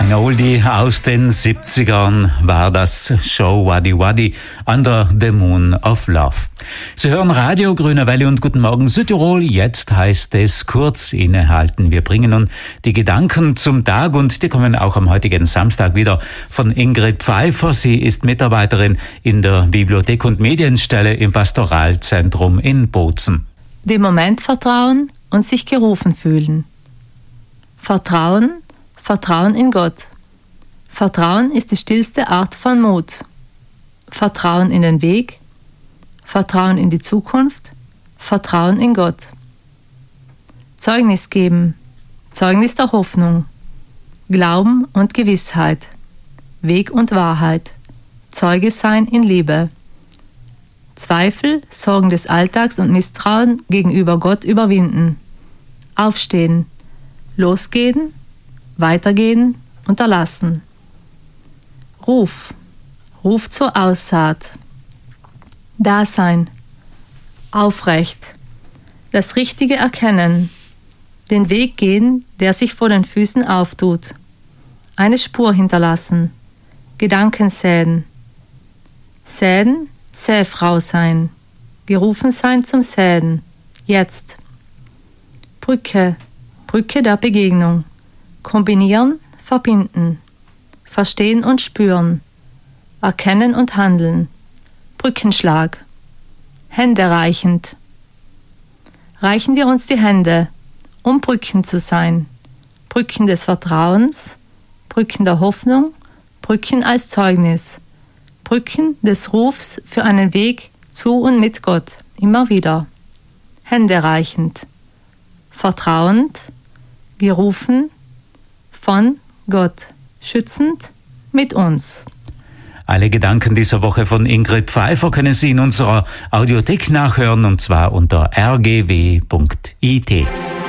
Ein Oldie aus den 70ern war das Show Waddy Waddy Under the Moon of Love. Sie hören Radio Grüne Welle und Guten Morgen Südtirol. Jetzt heißt es kurz innehalten. Wir bringen nun die Gedanken zum Tag und die kommen auch am heutigen Samstag wieder von Ingrid Pfeiffer. Sie ist Mitarbeiterin in der Bibliothek und Medienstelle im Pastoralzentrum in Bozen. Dem Moment vertrauen und sich gerufen fühlen. Vertrauen in Gott. Vertrauen ist die stillste Art von Mut. Vertrauen in den Weg, Vertrauen in die Zukunft, Vertrauen in Gott. Zeugnis geben, Zeugnis der Hoffnung, Glauben und Gewissheit, Weg und Wahrheit, Zeuge sein in Liebe. Zweifel, Sorgen des Alltags und Misstrauen gegenüber Gott überwinden. Aufstehen, losgehen, weitergehen, unterlassen. Ruf zur Aussaat. Dasein, aufrecht, das Richtige erkennen, den Weg gehen, der sich vor den Füßen auftut, eine Spur hinterlassen, Gedanken säen, Säfrau sein, gerufen sein zum Säen, jetzt. Brücke der Begegnung, kombinieren, verbinden, verstehen und spüren, erkennen und handeln, Brückenschlag, Hände reichend. Reichen wir uns die Hände, um Brücken zu sein, Brücken des Vertrauens, Brücken der Hoffnung, Brücken als Zeugnis, Brücken des Rufs für einen Weg zu und mit Gott, immer wieder. Hände reichend, vertrauend, gerufen von Gott, schützend mit uns. Alle Gedanken dieser Woche von Ingrid Pfeiffer können Sie in unserer Audiothek nachhören, und zwar unter rgw.it.